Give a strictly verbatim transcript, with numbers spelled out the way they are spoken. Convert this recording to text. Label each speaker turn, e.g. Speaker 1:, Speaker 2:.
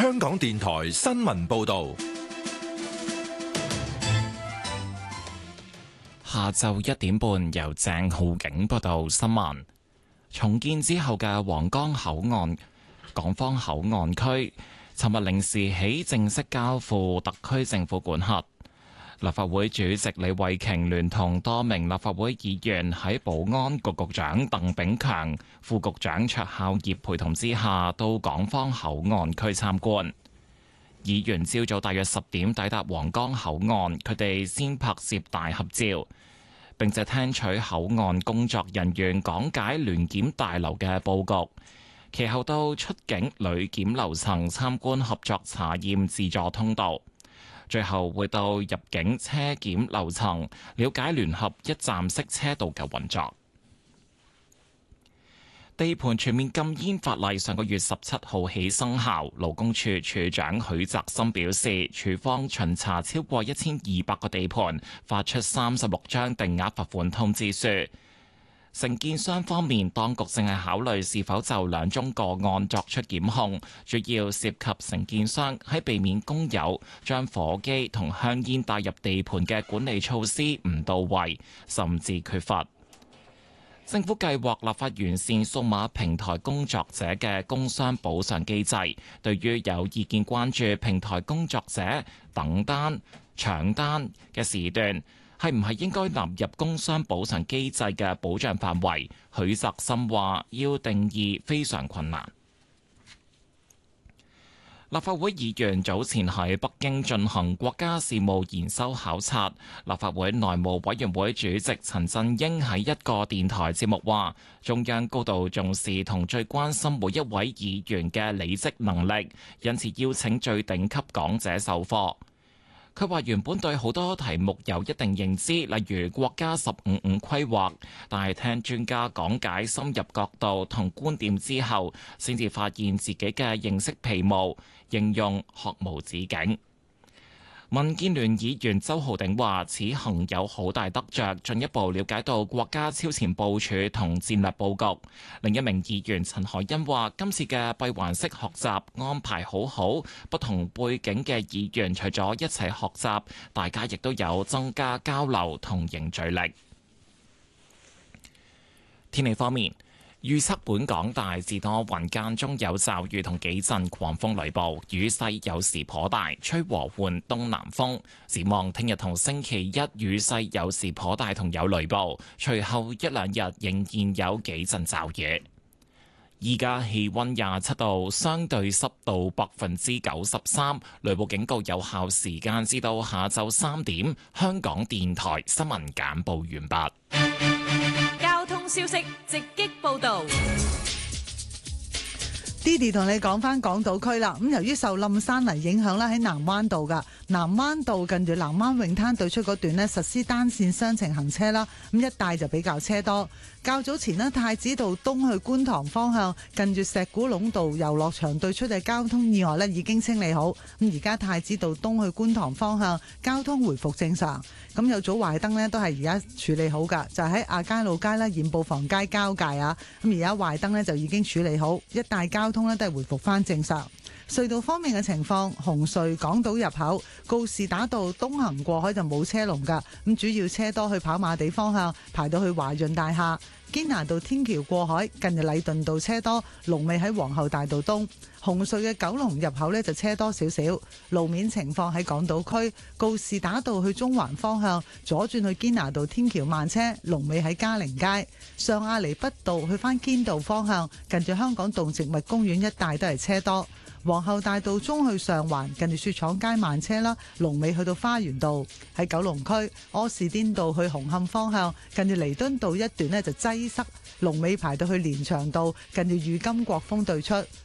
Speaker 1: 香港電台新聞報道。
Speaker 2: 下晝一點半，由鄭浩景報道新聞。重建之後嘅皇崗口岸港方口岸區，尋日零時起正式交付特區政府管轄。立法會主席李慧瓊聯同多名立法會議員喺保安局局長鄧炳強、副局長卓孝業陪同之下，到港方口岸區參觀。議員朝早大約十點抵達皇崗口岸，佢哋先拍攝大合照，並且聽取口岸工作人員講解聯檢大樓嘅佈局。其後到出境旅檢樓層參觀合作查驗自助通道，最後會到入境車檢樓層了解聯合一站式車道嘅運作。地盤全面禁煙法例上個月十七號起生效，勞工處處長許澤森表示，處方巡查超過一千二百個地盤，發出三十六張定額罰款通知書。承建商方面，當局正係考慮是否就兩宗個案作出檢控，主要涉及承建商喺避免工友將火機同香煙帶入地盤嘅管理措施唔到位，甚至缺乏。政府計劃立法完善數碼平台工作者嘅工傷補償機制，對於有意見關注平台工作者等單、搶單嘅時段，係唔係應該納入工傷補償機制嘅保障範圍？許澤森話要定義非常困難。立法會議員早前喺北京進行國家事務研修考察，立法會內務委員會主席陳振英喺一個電台節目話，中央高度重視同最關心每一位議員嘅履職能力，因此邀請最頂級講者授課。佢話原本對好多題目有一定認知，例如國家十五五規劃，但係聽專家講解深入角度同觀點之後，先至發現自己嘅認識皮毛，形容學無止境。民建聯議員周浩鼎話：此行有好大得着，進一步了解到國家超前部署同戰略佈局。另一名議員陳海欣話：今次嘅閉環式學習安排好好，不同背景嘅議員除咗一齊學習，大家亦都有增加交流同凝聚力。天氣方面，預測本港大致多雲，間中有驟雨同幾陣狂風雷暴，雨勢有時頗大，吹和緩東南風。展望聽日同星期一雨勢有時頗大同有雷暴，隨後一兩日仍然有幾陣驟雨。依家氣溫廿七度，相對濕度百分之九十三，雷暴警告有效時間至到下晝三點。香港電台新聞簡報完畢。
Speaker 3: 交通消息直擊報道。
Speaker 4: Didi 同你講翻港島區啦，咁由於受冧山泥影響啦，喺南灣道噶南灣道近住南灣泳灘對出嗰段呢，實施單線雙程行車啦，咁一帶就比較車多。較早前呢，太子道東去觀塘方向近住石鼓壟道遊樂場對出嘅交通意外呢已經清理好，咁而家太子道東去觀塘方向交通回復正常。咁有組壞燈呢都係而家處理好噶，就喺亞皆老街啦、染布房街交界啊，咁而家壞燈呢就已經處理好，一帶交通呢都係回復翻正常。隧道方面嘅情況，紅隧港島入口告士打道東行過海就冇車龍噶，咁主要車多去跑馬地方向，排到去華潤大廈。堅拿道天橋過海近日禮頓道車多，龍尾喺皇后大道東。紅隧嘅九龍入口呢就車多少少。路面情況喺港島區告士打道去中環方向左轉去堅拿道天橋慢車，龍尾喺嘉陵街。上亞厘畢道去返堅道方向近住香港動植物公園一帶都係車多。皇后大道中去上環近住雪廠街慢車啦，龍尾去到花園道。喺九龍區柯士甸道去紅磡方向近住彌敦道一段呢就擠塞，龍尾排到去連翔道近住御金國峰對出。